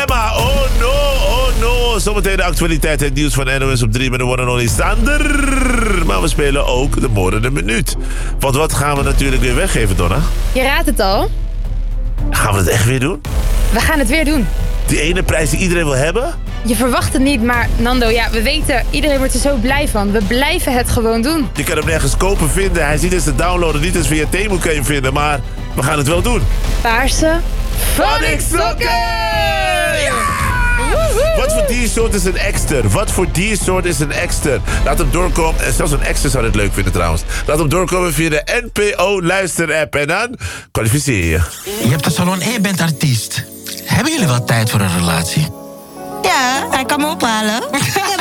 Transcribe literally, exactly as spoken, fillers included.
programma. Oh no, oh no. Zometeen de actualiteit, het nieuws van N O S op drie met de one and only Sander. Maar we spelen ook de morende minuut. Want wat gaan we natuurlijk weer weggeven, Donna? Je raadt het al. Gaan we het echt weer doen? We gaan het weer doen. Die ene prijs die iedereen wil hebben? Je verwacht het niet, maar Nando, ja, we weten, iedereen wordt er zo blij van. We blijven het gewoon doen. Je kan hem nergens kopen, vinden. Hij is niet eens te downloaden, niet eens via Temu kan je hem vinden. Maar we gaan het wel doen. Paarse Phonics sokken! Ja! Wat voor diersoort is een ekster? Wat voor diersoort is een ekster? Laat hem doorkomen. En zelfs een ekster zou dit leuk vinden trouwens. Laat hem doorkomen via de N P O luisterapp. En dan kwalificeer je. Je hebt een salon en je bent artiest. Hebben jullie wel tijd voor een relatie? Ja, hij kan me ophalen.